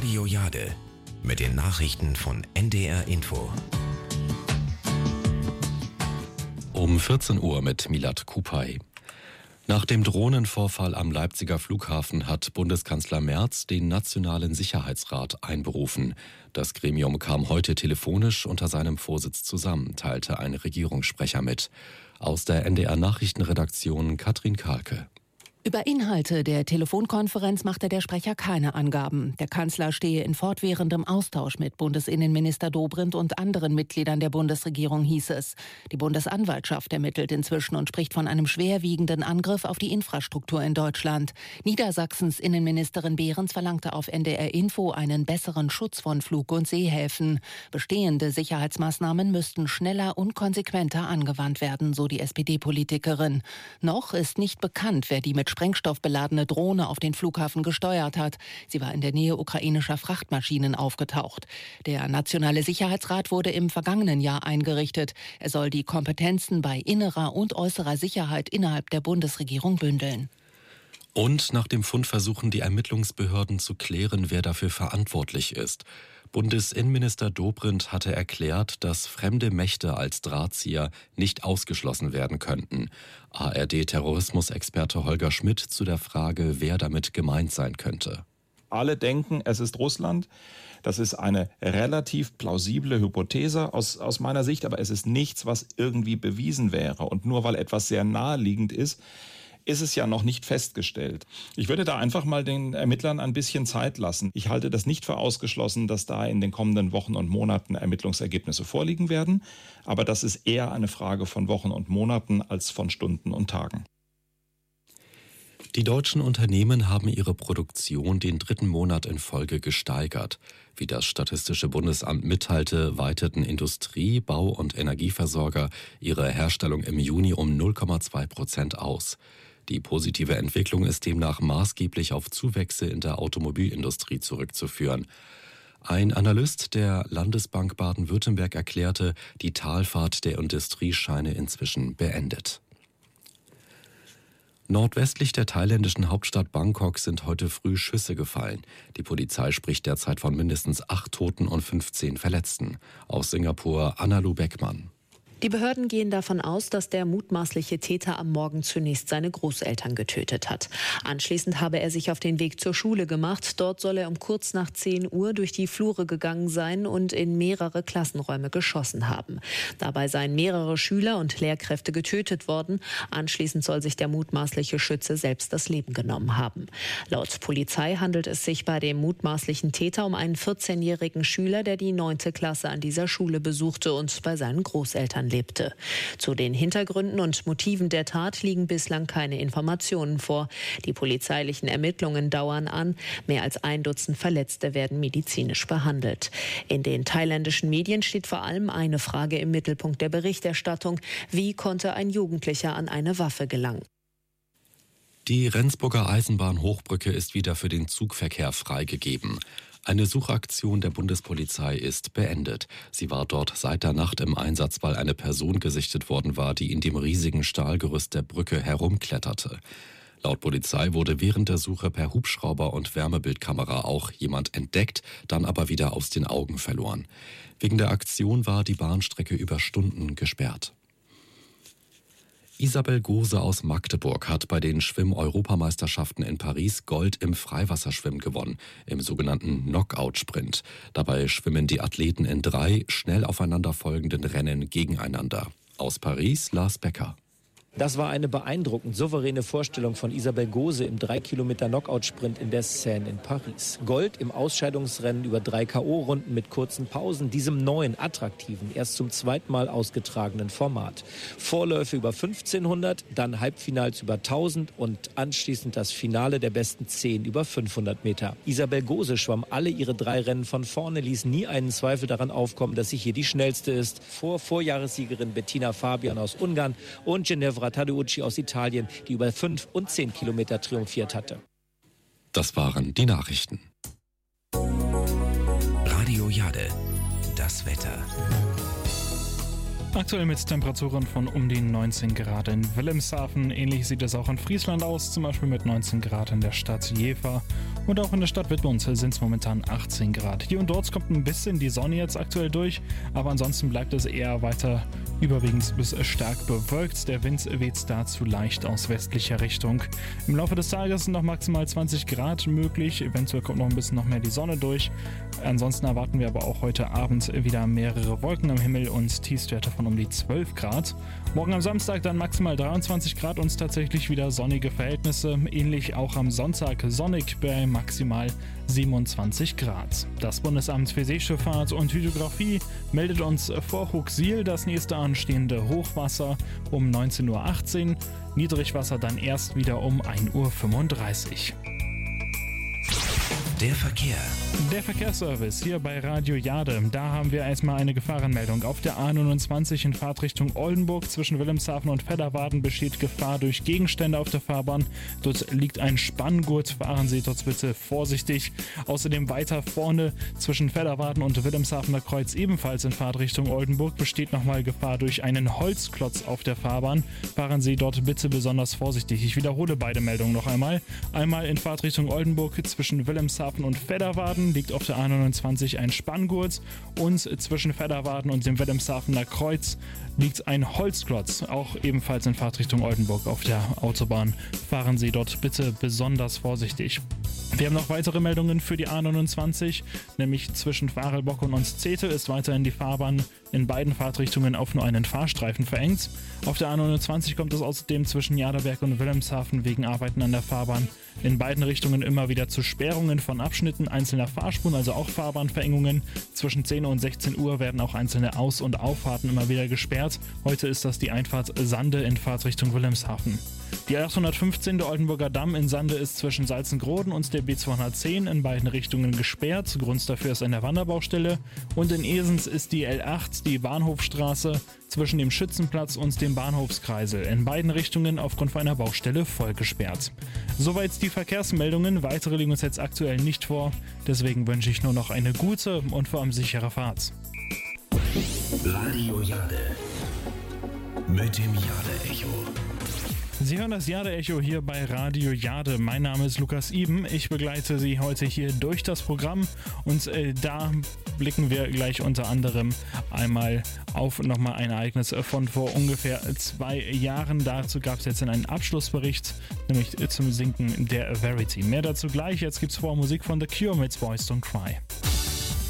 Radio Jade mit den Nachrichten von NDR Info. Um 14 Uhr mit Milad Kupay. Nach dem Drohnenvorfall am Leipziger Flughafen hat Bundeskanzler Merz den Nationalen Sicherheitsrat einberufen. Das Gremium kam heute telefonisch unter seinem Vorsitz zusammen, teilte ein Regierungssprecher mit. Aus der NDR-Nachrichtenredaktion Katrin Kahlke. Über Inhalte der Telefonkonferenz machte der Sprecher keine Angaben. Der Kanzler stehe in fortwährendem Austausch mit Bundesinnenminister Dobrindt und anderen Mitgliedern der Bundesregierung, hieß es. Die Bundesanwaltschaft ermittelt inzwischen und spricht von einem schwerwiegenden Angriff auf die Infrastruktur in Deutschland. Niedersachsens Innenministerin Behrens verlangte auf NDR Info einen besseren Schutz von Flug- und Seehäfen. Bestehende Sicherheitsmaßnahmen müssten schneller und konsequenter angewandt werden, so die SPD-Politikerin. Noch ist nicht bekannt, wer die mit Sprengstoff beladene Drohne auf den Flughafen gesteuert hat. Sie war in der Nähe ukrainischer Frachtmaschinen aufgetaucht. Der Nationale Sicherheitsrat wurde im vergangenen Jahr eingerichtet. Er soll die Kompetenzen bei innerer und äußerer Sicherheit innerhalb der Bundesregierung bündeln. Und nach dem Fund versuchen die Ermittlungsbehörden zu klären, wer dafür verantwortlich ist. Bundesinnenminister Dobrindt hatte erklärt, dass fremde Mächte als Drahtzieher nicht ausgeschlossen werden könnten. ARD-Terrorismusexperte Holger Schmidt zu der Frage, wer damit gemeint sein könnte. Alle denken, es ist Russland. Das ist eine relativ plausible Hypothese aus meiner Sicht, aber es ist nichts, was irgendwie bewiesen wäre. Und nur weil etwas sehr naheliegend ist es ja noch nicht festgestellt. Ich würde da einfach mal den Ermittlern ein bisschen Zeit lassen. Ich halte das nicht für ausgeschlossen, dass da in den kommenden Wochen und Monaten Ermittlungsergebnisse vorliegen werden. Aber das ist eher eine Frage von Wochen und Monaten als von Stunden und Tagen. Die deutschen Unternehmen haben ihre Produktion den 3. Monat in Folge gesteigert. Wie das Statistische Bundesamt mitteilte, weiteten Industrie-, Bau- und Energieversorger ihre Herstellung im Juni um 0,2% aus. Die positive Entwicklung ist demnach maßgeblich auf Zuwächse in der Automobilindustrie zurückzuführen. Ein Analyst der Landesbank Baden-Württemberg erklärte, die Talfahrt der Industrie scheine inzwischen beendet. Nordwestlich der thailändischen Hauptstadt Bangkok sind heute früh Schüsse gefallen. Die Polizei spricht derzeit von mindestens 8 Toten und 15 Verletzten. Aus Singapur Analu Beckmann. Die Behörden gehen davon aus, dass der mutmaßliche Täter am Morgen zunächst seine Großeltern getötet hat. Anschließend habe er sich auf den Weg zur Schule gemacht. Dort soll er um kurz nach 10 Uhr durch die Flure gegangen sein und in mehrere Klassenräume geschossen haben. Dabei seien mehrere Schüler und Lehrkräfte getötet worden. Anschließend soll sich der mutmaßliche Schütze selbst das Leben genommen haben. Laut Polizei handelt es sich bei dem mutmaßlichen Täter um einen 14-jährigen Schüler, der die 9. Klasse an dieser Schule besuchte und bei seinen Großeltern lebte. Zu den Hintergründen und Motiven der Tat liegen bislang keine Informationen vor. Die polizeilichen Ermittlungen dauern an. Mehr als 1 Dutzend Verletzte werden medizinisch behandelt. In den thailändischen Medien steht vor allem eine Frage im Mittelpunkt der Berichterstattung: Wie konnte ein Jugendlicher an eine Waffe gelangen? Die Rendsburger Eisenbahn-Hochbrücke ist wieder für den Zugverkehr freigegeben. Eine Suchaktion der Bundespolizei ist beendet. Sie war dort seit der Nacht im Einsatz, weil eine Person gesichtet worden war, die in dem riesigen Stahlgerüst der Brücke herumkletterte. Laut Polizei wurde während der Suche per Hubschrauber und Wärmebildkamera auch jemand entdeckt, dann aber wieder aus den Augen verloren. Wegen der Aktion war die Bahnstrecke über Stunden gesperrt. Isabel Gose aus Magdeburg hat bei den Schwimm-Europameisterschaften in Paris Gold im Freiwasserschwimmen gewonnen, im sogenannten Knockout-Sprint. Dabei schwimmen die Athleten in 3 schnell aufeinanderfolgenden Rennen gegeneinander. Aus Paris Lars Becker. Das war eine beeindruckend souveräne Vorstellung von Isabel Gose im 3-Kilometer-Knockout-Sprint in der Seine in Paris. Gold im Ausscheidungsrennen über 3 K.O.-Runden mit kurzen Pausen, diesem neuen, attraktiven, erst zum 2. Mal ausgetragenen Format. Vorläufe über 1500, dann Halbfinals über 1000 und anschließend das Finale der besten 10 über 500 Meter. Isabel Gose schwamm alle ihre 3 Rennen von vorne, ließ nie einen Zweifel daran aufkommen, dass sie hier die schnellste ist. Vor Vorjahressiegerin Bettina Fabian aus Ungarn und Ginevra Tadeucci aus Italien, die über 5 und 10 Kilometer triumphiert hatte. Das waren die Nachrichten. Radio Jade, das Wetter. Aktuell mit Temperaturen von um die 19 Grad in Wilhelmshaven. Ähnlich sieht es auch in Friesland aus, zum Beispiel mit 19 Grad in der Stadt Jever Und auch in der Stadt Wittmund sind es momentan 18 Grad. Hier und dort kommt ein bisschen die Sonne jetzt aktuell durch, aber ansonsten bleibt es eher weiter überwiegend bis stark bewölkt. Der Wind weht dazu leicht aus westlicher Richtung. Im Laufe des Tages sind noch maximal 20 Grad möglich. Eventuell kommt noch ein bisschen noch mehr die Sonne durch. Ansonsten erwarten wir aber auch heute Abend wieder mehrere Wolken am Himmel und Tiefstwerte von um die 12 Grad. Morgen am Samstag dann maximal 23 Grad und tatsächlich wieder sonnige Verhältnisse. Ähnlich auch am Sonntag sonnig bei maximal 27 Grad. Das Bundesamt für Seeschifffahrt und Hydrographie meldet uns vor Huxil das nächste anstehende Hochwasser um 19:18 Uhr. Niedrigwasser dann erst wieder um 1:35 Uhr. Der Verkehr. Der Verkehrsservice hier bei Radio Jade. Da haben wir erstmal eine Gefahrenmeldung. Auf der A29 in Fahrtrichtung Oldenburg zwischen Wilhelmshaven und Vedderwarden besteht Gefahr durch Gegenstände auf der Fahrbahn. Dort liegt ein Spanngurt. Fahren Sie dort bitte vorsichtig. Außerdem weiter vorne zwischen Vedderwarden und Wilhelmshavener Kreuz ebenfalls in Fahrtrichtung Oldenburg besteht nochmal Gefahr durch einen Holzklotz auf der Fahrbahn. Fahren Sie dort bitte besonders vorsichtig. Ich wiederhole beide Meldungen noch einmal. Einmal in Fahrtrichtung Oldenburg zwischen Wilhelmshaven und Vedderwarden liegt auf der A29 ein Spanngurt und zwischen Vedderwarden und dem Wilhelmshavener Kreuz liegt ein Holzklotz, auch ebenfalls in Fahrtrichtung Oldenburg auf der Autobahn. Fahren Sie dort bitte besonders vorsichtig. Wir haben noch weitere Meldungen für die A29, nämlich zwischen Varelbock und Onstzetel ist weiterhin die Fahrbahn in beiden Fahrtrichtungen auf nur einen Fahrstreifen verengt. Auf der A29 kommt es außerdem zwischen Jaderberg und Wilhelmshaven wegen Arbeiten an der Fahrbahn in beiden Richtungen immer wieder zu Sperrungen von Abschnitten einzelner Fahrspuren, also auch Fahrbahnverengungen. Zwischen 10 und 16 Uhr werden auch einzelne Aus- und Auffahrten immer wieder gesperrt. Heute ist das die Einfahrt Sande in Fahrtrichtung Wilhelmshaven. Die 815 der Oldenburger Damm in Sande ist zwischen Salzengroden und der B210 in beiden Richtungen gesperrt. Grund dafür ist eine Wanderbaustelle. Und in Esens ist die L8, die Bahnhofstraße, zwischen dem Schützenplatz und dem Bahnhofskreisel in beiden Richtungen aufgrund von einer Baustelle voll gesperrt. Soweit die Verkehrsmeldungen. Weitere liegen uns jetzt aktuell nicht vor. Deswegen wünsche ich nur noch eine gute und vor allem sichere Fahrt. Radio Jade. Mit dem Jade-Echo. Sie hören das Jade-Echo hier bei Radio Jade. Mein Name ist Lukas Iben. Ich begleite Sie heute hier durch das Programm und da blicken wir gleich unter anderem einmal auf nochmal ein Ereignis von vor ungefähr 2 Jahren. Dazu gab es jetzt einen Abschlussbericht, nämlich zum Sinken der Verity. Mehr dazu gleich. Jetzt gibt's vor Musik von The Cure mit Boys Don't Cry.